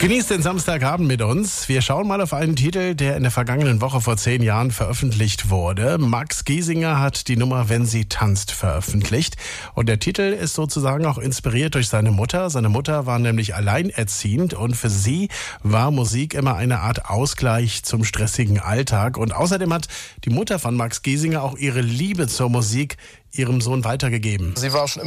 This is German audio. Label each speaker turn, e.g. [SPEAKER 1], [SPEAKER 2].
[SPEAKER 1] Genießt den Samstagabend mit uns. Wir schauen mal auf einen Titel, der in der vergangenen Woche vor 10 Jahren veröffentlicht wurde. Max Giesinger hat die Nummer Wenn sie tanzt veröffentlicht. Und der Titel ist sozusagen auch inspiriert durch seine Mutter. Seine Mutter war nämlich alleinerziehend und für sie war Musik immer eine Art Ausgleich zum stressigen Alltag. Und außerdem hat die Mutter von Max Giesinger auch ihre Liebe zur Musik ihrem Sohn weitergegeben.
[SPEAKER 2] Sie war schon